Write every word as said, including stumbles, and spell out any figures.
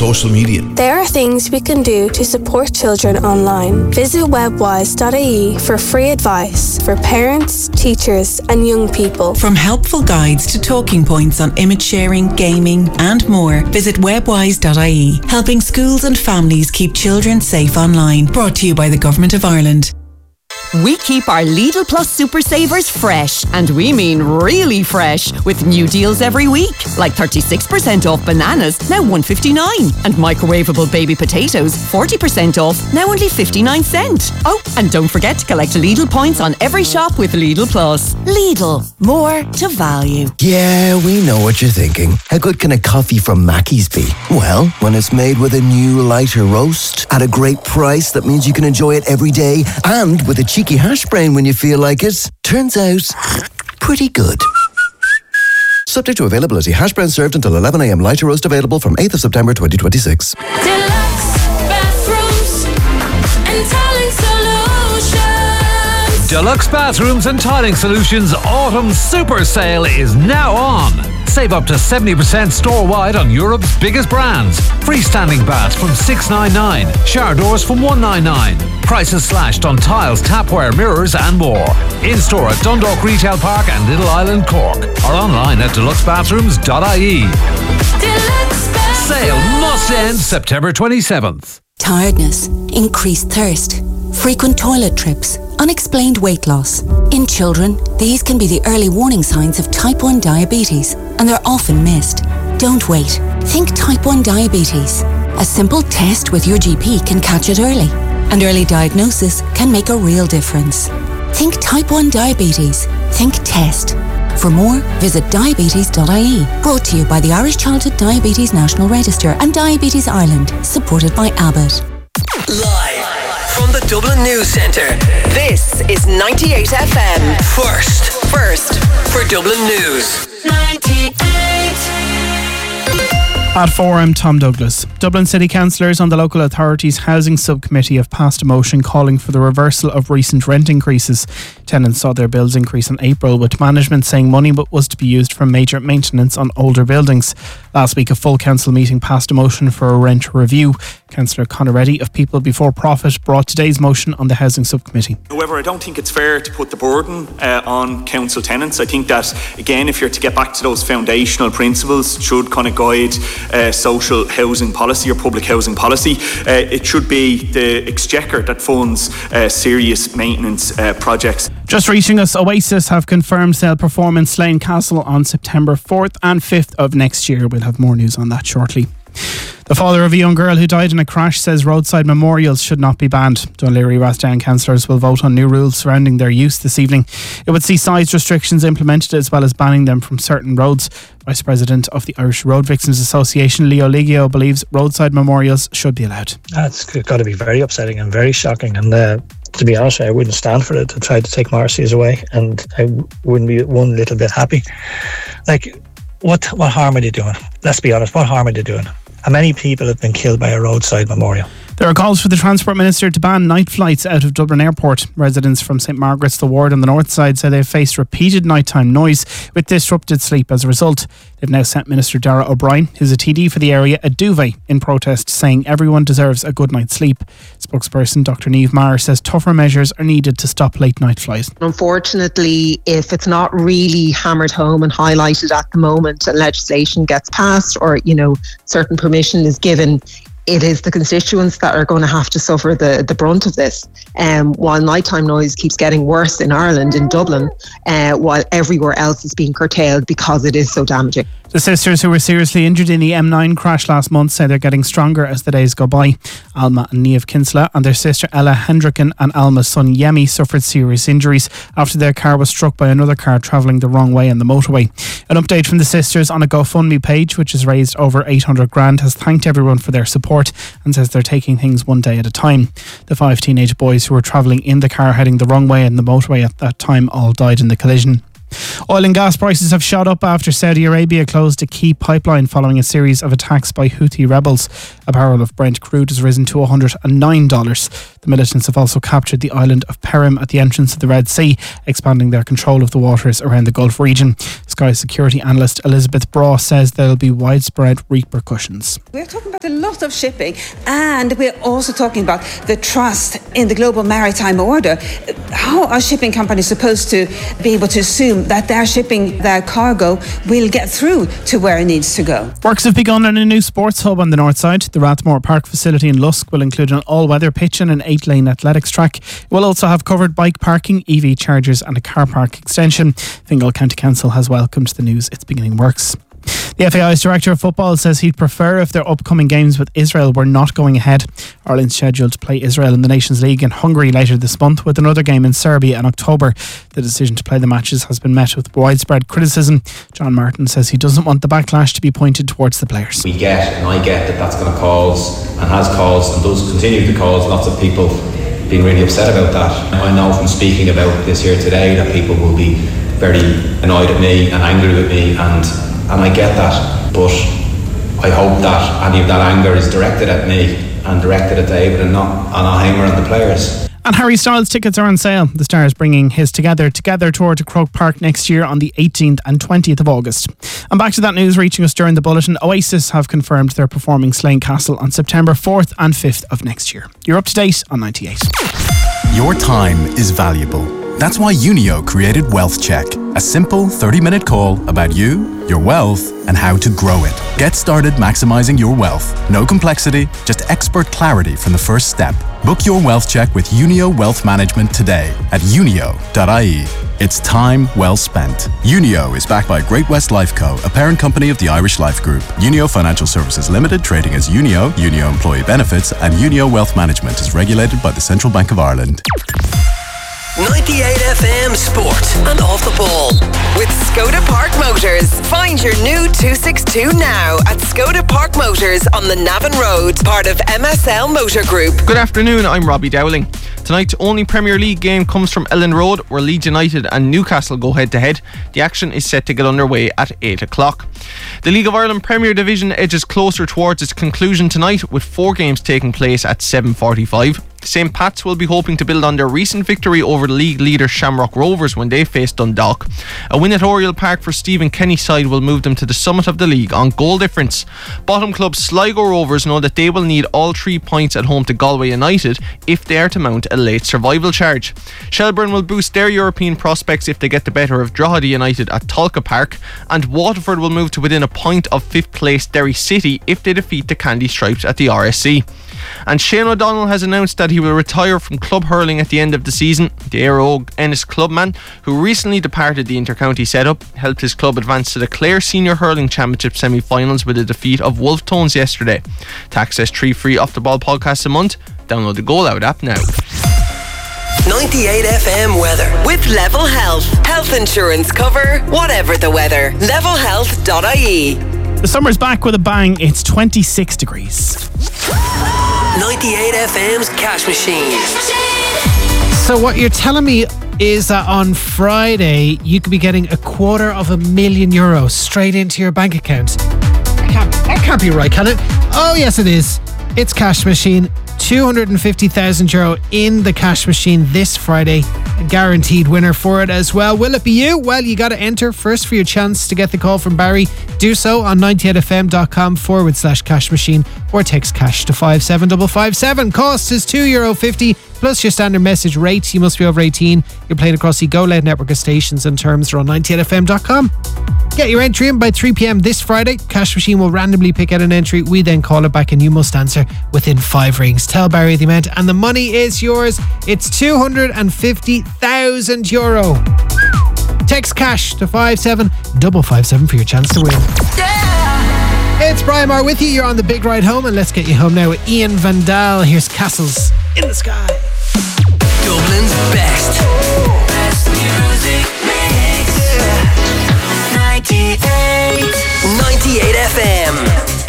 social media. There are things we can do to support children online. Visit webwise dot I E for free advice for parents, teachers and young people. From helpful guides to talking points on image sharing, gaming and more, visit webwise dot I E, helping schools and families keep children safe online. Brought to you by the Government of Ireland. We keep our Lidl Plus Super Savers fresh, and we mean really fresh, with new deals every week, like thirty-six percent off bananas, now one dollar fifty-nine, and microwavable baby potatoes, forty percent off, now only fifty-nine cents. Oh, and don't forget to collect Lidl points on every shop with Lidl Plus. Lidl, more to value. Yeah, we know what you're thinking. How good can a coffee from Mackey's be? Well, when it's made with a new lighter roast, at a great price that means you can enjoy it every day, and with a cheeky hash brown when you feel like it, turns out pretty good. Subject to availability. Hash brown served until eleven a.m. Lighter roast available from eighth of September twenty twenty-six. Deluxe bathrooms and tiling solutions. Deluxe Bathrooms and Tiling Solutions Autumn Super Sale is now on. Save up to seventy percent store-wide on Europe's biggest brands. Freestanding baths from six ninety-nine, shower doors from one ninety-nine. Prices slashed on tiles, tapware, mirrors and more. In-store at Dundalk Retail Park and Little Island, Cork. Or online at deluxe bathrooms dot I E. Deluxe bathrooms. Sale must end September twenty-seventh. Tiredness, increased thirst, frequent toilet trips, unexplained weight loss. In children, these can be the early warning signs of type one diabetes, and they're often missed. Don't wait. Think type one diabetes. A simple test with your G P can catch it early, and early diagnosis can make a real difference. Think type one diabetes. Think test. For more, visit diabetes dot I E. Brought to you by the Irish Childhood Diabetes National Register and Diabetes Ireland, supported by Abbott. Live from the Dublin News Centre, this is ninety-eight F M. First, first for Dublin News. ninety-eight. At four, I'm Tom Douglas. Dublin City Councillors on the Local Authorities Housing Subcommittee have passed a motion calling for the reversal of recent rent increases. Tenants saw their bills increase in April, with management saying money was to be used for major maintenance on older buildings. Last week, a full council meeting passed a motion for a rent review. Councillor Conor Reddy of People Before Profit brought today's motion on the Housing Subcommittee. However, I don't think it's fair to put the burden uh, on council tenants. I think that, again, if you're to get back to those foundational principles, should kind of guide uh, social housing policy or public housing policy. Uh, it should be the Exchequer that funds uh, serious maintenance uh, projects. Just reaching us, Oasis have confirmed they'll perform in Slane Castle on September fourth and fifth of next year. We'll have more news on that shortly. The father of a young girl who died in a crash says roadside memorials should not be banned. Dún Laoghaire-Rathdown councillors will vote on new rules surrounding their use this evening. It would see size restrictions implemented as well as banning them from certain roads. Vice President of the Irish Road Victims Association, Leo Liggio, believes roadside memorials should be allowed. That's got to be very upsetting and very shocking, and uh, to be honest, I wouldn't stand for it to try to take Marcy's away, and I wouldn't be one little bit happy. Like, what what harm are they doing? Let's be honest, what harm are they doing? How many people have been killed by a roadside memorial? There are calls for the Transport Minister to ban night flights out of Dublin Airport. Residents from St Margaret's the Ward on the north side say they've faced repeated nighttime noise with disrupted sleep as a result. They've now sent Minister Darragh O'Brien, who's a T D for the area, a duvet in protest, saying everyone deserves a good night's sleep. Spokesperson Doctor Niamh Maher says tougher measures are needed to stop late night flights. Unfortunately, if it's not really hammered home and highlighted at the moment and legislation gets passed, or, you know, certain permission is given, it is the constituents that are going to have to suffer the, the brunt of this. Um, while nighttime noise keeps getting worse in Ireland, in Dublin, uh, while everywhere else is being curtailed because it is so damaging. The sisters who were seriously injured in the M nine crash last month say they're getting stronger as the days go by. Alma and Niamh Kinsella and their sister Ella Hendricken and Alma's son Yemi suffered serious injuries after their car was struck by another car travelling the wrong way on the motorway. An update from the sisters on a GoFundMe page, which has raised over eight hundred grand, has thanked everyone for their support and says they're taking things one day at a time. The five teenage boys who were travelling in the car heading the wrong way on the motorway at that time all died in the collision. Oil and gas prices have shot up after Saudi Arabia closed a key pipeline following a series of attacks by Houthi rebels. A barrel of Brent crude has risen to one hundred nine dollars. The militants have also captured the island of Perim at the entrance of the Red Sea, expanding their control of the waters around the Gulf region. Sky security analyst Elizabeth Braw says there will be widespread repercussions. We're talking about a lot of shipping, and we're also talking about the trust in the global maritime order. How are shipping companies supposed to be able to assume that their shipping, their cargo, will get through to where it needs to go? Works have begun on a new sports hub on the north side. The Rathmore Park facility in Lusk will include an all-weather pitch and an eight-lane athletics track. It will also have covered bike parking, E V chargers and a car park extension. Fingal County Council has welcomed the news it's beginning works. The F A I's Director of Football says he'd prefer if their upcoming games with Israel were not going ahead. Ireland's scheduled to play Israel in the Nations League in Hungary later this month, with another game in Serbia in October. The decision to play the matches has been met with widespread criticism. John Martin says he doesn't want the backlash to be pointed towards the players. We get, and I get, that that's going to cause, and has caused, and does continue to cause, lots of people being really upset about that. I know from speaking about this here today that people will be very annoyed at me and angry with me, and And I get that, but I hope that any of that anger is directed at me and directed at David and not, and not hammer on the players. And Harry Styles tickets are on sale. The star is bringing his Together Together tour to Croke Park next year on the eighteenth and twentieth of August. And back to that news reaching us during the bulletin. Oasis have confirmed they're performing Slane Castle on September fourth and fifth of next year. You're up to date on ninety-eight. Your time is valuable. That's why Unio created Wealth Check, a simple thirty-minute call about you, your wealth, and how to grow it. Get started maximizing your wealth. No complexity, just expert clarity from the first step. Book your Wealth Check with Unio Wealth Management today at unio dot I E. It's time well spent. Unio is backed by Great West Life Co., a parent company of the Irish Life Group. Unio Financial Services Limited, trading as Unio, Unio Employee Benefits, and Unio Wealth Management is regulated by the Central Bank of Ireland. ninety-eight F M Sport and Off the Ball with Skoda Park Motors. Find your new two sixty-two now at Skoda Park Motors on the Navan Road, part of M S L Motor Group. Good afternoon, I'm Robbie Dowling. Tonight's only Premier League game comes from Ellen Road, where Leeds United and Newcastle go head to head. The action is set to get underway at eight o'clock. The League of Ireland Premier Division edges closer towards its conclusion tonight, with four games taking place at seven forty-five. Saint Pat's will be hoping to build on their recent victory over the league leader Shamrock Rovers when they faced Dundalk. A win at Oriel Park for Stephen Kenny's side will move them to the summit of the league on goal difference. Bottom club Sligo Rovers know that they will need all three points at home to Galway United if they are to mount a late survival charge. Shelbourne will boost their European prospects if they get the better of Drogheda United at Tolka Park, and Waterford will move to within a point of fifth place Derry City if they defeat the Candy Stripes at the R S C. And Shane O'Donnell has announced that he will retire from club hurling at the end of the season. The Aero Ennis clubman, who recently departed the inter-county setup, helped his club advance to the Clare Senior Hurling Championship semi-finals with a defeat of Wolf Tones yesterday. To access three free Off the Ball podcasts a month, download the Goal Out app now. ninety-eight F M weather with Level Health. Health insurance cover, whatever the weather. level health dot I E. The summer's back with a bang. It's twenty-six degrees. ninety-eight F M's Cash Machine. So what you're telling me is that on Friday you could be getting a quarter of a million euros straight into your bank account. That can't, that can't be right, can it? Oh yes it is. It's Cash Machine. two hundred fifty thousand euro in the Cash Machine this Friday. A guaranteed winner for it as well. Will it be you? Well, you got to enter first for your chance to get the call from Barry. Do so on ninety-eight f m dot com forward slash cash machine or text cash to five seven five five seven. Cost is two euro fifty plus your standard message rate. You must be over eighteen. You're playing across the Go Loud network of stations, and terms are on ninety-eight f m dot com. Get your entry in by three p m this Friday. Cash Machine will randomly pick out an entry. We then call it back and you must answer within five rings. Tell Barry the amount and the money is yours. It's two hundred fifty thousand euro. Text cash to five seven five five seven for your chance to win. Yeah! It's Brian Marr with you. You're on the big ride home, and let's get you home now with Ian Van Dahl. Here's Castles in the Sky. Dublin's best